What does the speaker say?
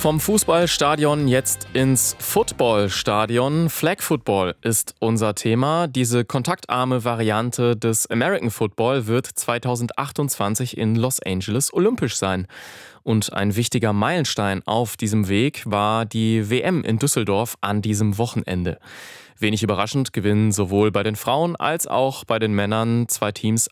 Vom Fußballstadion jetzt ins Footballstadion. Flag Football ist unser Thema. Diese kontaktarme Variante des American Football wird 2028 in Los Angeles olympisch sein. Und ein wichtiger Meilenstein auf diesem Weg war die WM in Düsseldorf an diesem Wochenende. Wenig überraschend gewinnen sowohl bei den Frauen als auch bei den Männern zwei Teams